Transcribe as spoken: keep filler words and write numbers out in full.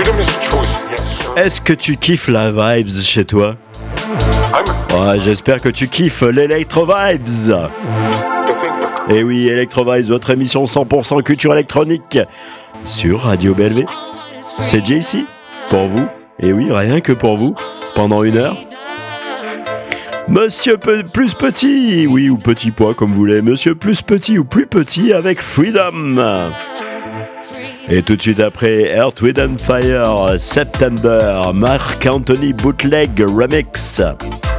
Est-ce que tu kiffes la vibes chez toi? Ouais, j'espère que tu kiffes l'Electro Vibes. Et oui, Electro Vibes, votre émission cent pour cent culture électronique sur Radio B L V. C'est J C, pour vous. Et oui, rien que pour vous, pendant une heure. Monsieur Pe- plus petit, oui, ou petit pois comme vous voulez. Monsieur plus petit ou plus petit avec Freedom. Et tout de suite après, Earth, Wind and Fire, September, Marc Anthony Bootleg Remix.